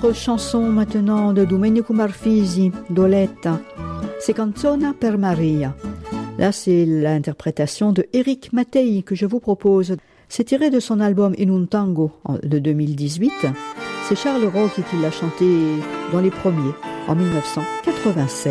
autre chanson maintenant de Domenico Marfisi, Doletta. C'est Canzona per Maria. Là, c'est l'interprétation de Eric Mattei que je vous propose. C'est tiré de son album In un tango de 2018. C'est Charles Rocchi qui l'a chanté dans les premiers, en 1987.